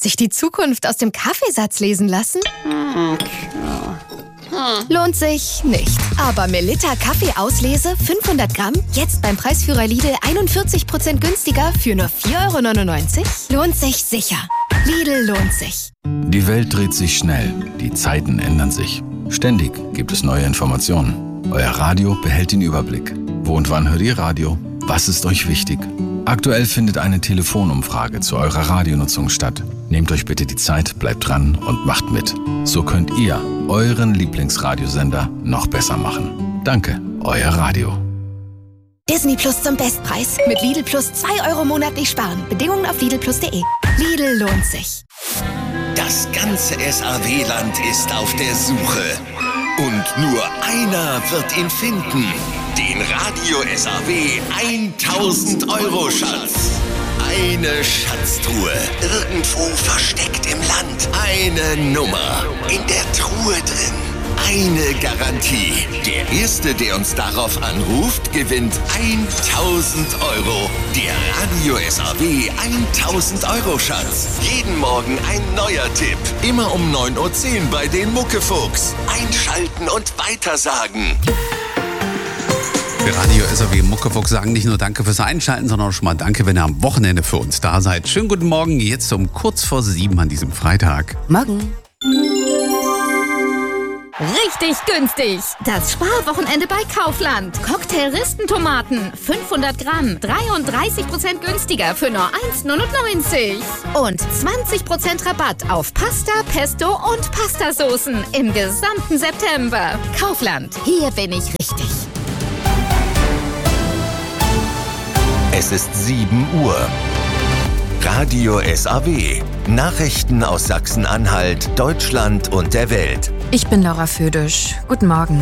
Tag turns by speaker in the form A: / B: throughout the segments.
A: Sich die Zukunft aus dem Kaffeesatz lesen lassen? Lohnt sich nicht. Aber Melitta Kaffeeauslese 500 Gramm, jetzt beim Preisführer Lidl 41% günstiger für nur 4,99 €? Lohnt sich sicher. Lidl lohnt sich.
B: Die Welt dreht sich schnell, die Zeiten ändern sich. Ständig gibt es neue Informationen. Euer Radio behält den Überblick. Wo und wann hört ihr Radio? Was ist euch wichtig? Aktuell findet eine Telefonumfrage zu eurer Radionutzung statt. Nehmt euch bitte die Zeit, bleibt dran und macht mit. So könnt ihr euren Lieblingsradiosender noch besser machen. Danke, euer Radio.
A: Disney Plus zum Bestpreis. Mit Lidl Plus 2 € monatlich sparen. Bedingungen auf lidlplus.de. Lidl lohnt sich.
C: Das ganze SAW-Land ist auf der Suche. Und nur einer wird ihn finden. Den Radio SAW 1000-Euro-Schatz. Eine Schatztruhe. Irgendwo versteckt im Land. Eine Nummer. In der Truhe drin. Eine Garantie. Der Erste, der uns darauf anruft, gewinnt 1000 €. Der Radio SAW 1000-Euro-Schatz. Jeden Morgen ein neuer Tipp. Immer um 9:10 Uhr bei den Muckefuchs. Einschalten und weitersagen.
D: Wir Radio SAW Muckefuchs sagen nicht nur Danke fürs Einschalten, sondern auch schon mal Danke, wenn ihr am Wochenende für uns da seid. Schönen guten Morgen, jetzt um kurz vor 7 an diesem Freitag.
E: Morgen.
F: Richtig günstig. Das Sparwochenende bei Kaufland. Cocktail-Ristentomaten 500 Gramm, 33% günstiger für nur 1,99 €. Und 20% Rabatt auf Pasta, Pesto und Pastasoßen im gesamten September. Kaufland, hier bin ich richtig.
C: Es ist 7 Uhr. Radio SAW. Nachrichten aus Sachsen-Anhalt, Deutschland und der Welt.
E: Ich bin Laura Födisch. Guten Morgen.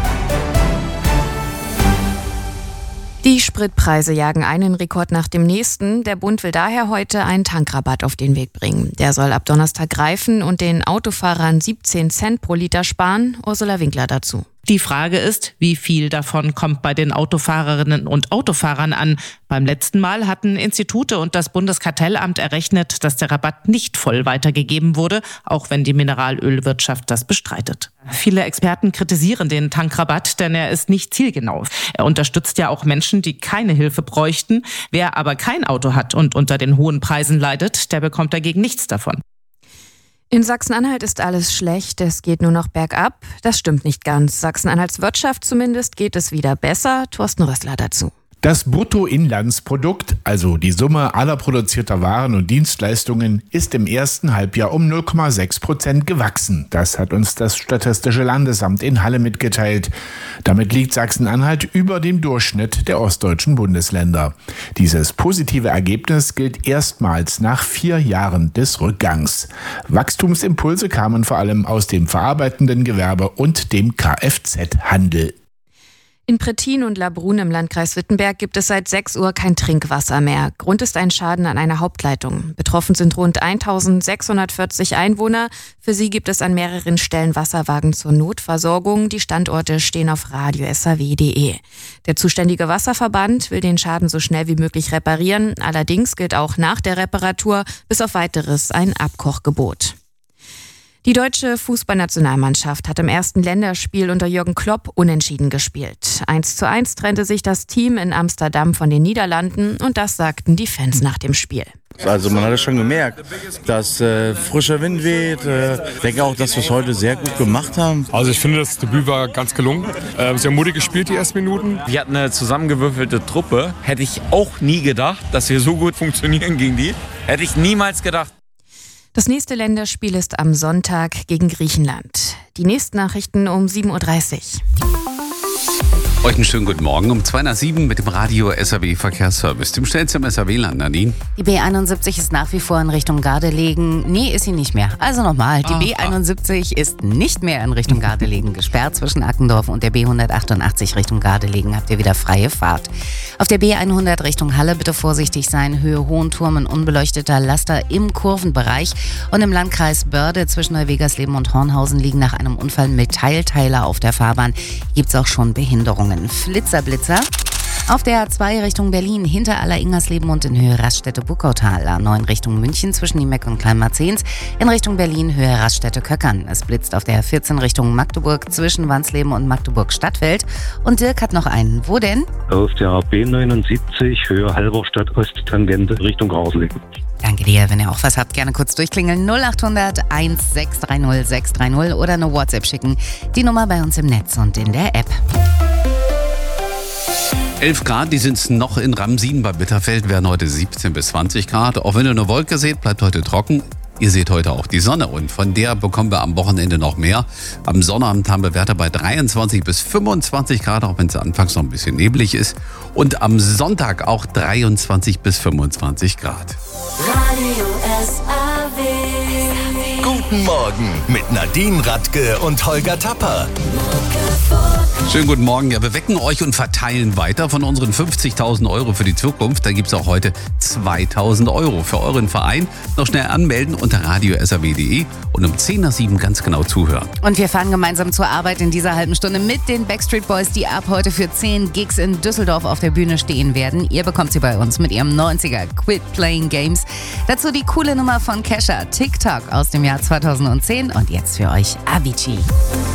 E: Die Spritpreise jagen einen Rekord nach dem nächsten. Der Bund will daher heute einen Tankrabatt auf den Weg bringen. Der soll ab Donnerstag greifen und den Autofahrern 17 Cent pro Liter sparen. Ursula Winkler dazu.
G: Die Frage ist, wie viel davon kommt bei den Autofahrerinnen und Autofahrern an? Beim letzten Mal hatten Institute und das Bundeskartellamt errechnet, dass der Rabatt nicht voll weitergegeben wurde, auch wenn die Mineralölwirtschaft das bestreitet. Viele Experten kritisieren den Tankrabatt, denn er ist nicht zielgenau. Er unterstützt ja auch Menschen, die keine Hilfe bräuchten. Wer aber kein Auto hat und unter den hohen Preisen leidet, der bekommt dagegen nichts davon.
E: In Sachsen-Anhalt ist alles schlecht, es geht nur noch bergab. Das stimmt nicht ganz. Sachsen-Anhalts Wirtschaft zumindest geht es wieder besser. Thorsten Rössler dazu.
H: Das Bruttoinlandsprodukt, also die Summe aller produzierter Waren und Dienstleistungen, ist im ersten Halbjahr um 0,6% gewachsen. Das hat uns das Statistische Landesamt in Halle mitgeteilt. Damit liegt Sachsen-Anhalt über dem Durchschnitt der ostdeutschen Bundesländer. Dieses positive Ergebnis gilt erstmals nach 4 Jahren des Rückgangs. Wachstumsimpulse kamen vor allem aus dem verarbeitenden Gewerbe und dem Kfz-Handel.
E: In Prettin und Labrun im Landkreis Wittenberg gibt es seit 6 Uhr kein Trinkwasser mehr. Grund ist ein Schaden an einer Hauptleitung. Betroffen sind rund 1640 Einwohner. Für sie gibt es an mehreren Stellen Wasserwagen zur Notversorgung. Die Standorte stehen auf radiosaw.de. Der zuständige Wasserverband will den Schaden so schnell wie möglich reparieren. Allerdings gilt auch nach der Reparatur bis auf Weiteres ein Abkochgebot. Die deutsche Fußballnationalmannschaft hat im ersten Länderspiel unter Jürgen Klopp unentschieden gespielt. 1:1 trennte sich das Team in Amsterdam von den Niederlanden und das sagten die Fans nach dem Spiel.
I: Also man hat es schon gemerkt, dass frischer Wind weht. Ich denke auch, dass wir es heute sehr gut gemacht haben.
J: Also ich finde, das Debüt war ganz gelungen. Sehr mutig gespielt, die ersten Minuten.
K: Wir hatten eine zusammengewürfelte Truppe. Hätte ich auch nie gedacht, dass wir so gut funktionieren gegen die. Hätte ich niemals gedacht.
E: Das nächste Länderspiel ist am Sonntag gegen Griechenland. Die nächsten Nachrichten um 7:30 Uhr.
D: Euch einen schönen guten Morgen um 2:07 mit dem Radio SAW Verkehrsservice, dem schnellsten SAW-Land, Nadine.
L: Die B71 ist nach wie vor in Richtung Gardelegen. Nee, ist sie nicht mehr. Also nochmal, die B71 ist nicht mehr in Richtung Gardelegen gesperrt. Zwischen Ackendorf und der B188 Richtung Gardelegen habt ihr wieder freie Fahrt. Auf der B100 Richtung Halle bitte vorsichtig sein. Höhe Hohenturm, ein unbeleuchteter Laster im Kurvenbereich. Und im Landkreis Börde zwischen Neuwegersleben und Hornhausen liegen nach einem Unfall Metallteiler auf der Fahrbahn. Gibt's auch schon Behinderungen. Flitzer, Blitzer. Auf der A2 Richtung Berlin hinter Aller-Ingersleben und in Höhe Raststätte-Buckautal. A9 Richtung München zwischen Niemeck und Kleinmarzens. In Richtung Berlin Höhe Raststätte-Köckern. Es blitzt auf der A14 Richtung Magdeburg zwischen Wansleben und Magdeburg-Stadtfeld. Und Dirk hat noch einen. Wo denn?
M: Auf der B79 Höhe Halberstadt Osttangente Richtung Grausleben.
L: Danke dir. Wenn ihr auch was habt, gerne kurz durchklingeln. 0800 1630 630 oder eine WhatsApp schicken. Die Nummer bei uns im Netz und in der App.
D: 11 Grad, die sind es noch in Ramsin. Bei Bitterfeld werden heute 17 bis 20 Grad. Auch wenn ihr eine Wolke seht, bleibt heute trocken. Ihr seht heute auch die Sonne und von der bekommen wir am Wochenende noch mehr. Am Sonnabend haben wir Werte bei 23 bis 25 Grad, auch wenn es anfangs noch ein bisschen neblig ist. Und am Sonntag auch 23 bis 25 Grad.
C: Radio SAW. Guten Morgen mit Nadine Radke und Holger Tapper.
D: Schönen guten Morgen. Ja, wir wecken euch und verteilen weiter von unseren 50.000 Euro für die Zukunft. Da gibt es auch heute 2.000 Euro für euren Verein. Noch schnell anmelden unter radiosaw.de und um 10 nach 7 ganz genau zuhören.
L: Und wir fahren gemeinsam zur Arbeit in dieser halben Stunde mit den Backstreet Boys, die ab heute für 10 Gigs in Düsseldorf auf der Bühne stehen werden. Ihr bekommt sie bei uns mit ihrem 90er Quit Playing Games. Dazu die coole Nummer von Kesha, TikTok aus dem Jahr 2010. Und jetzt für euch Avicii.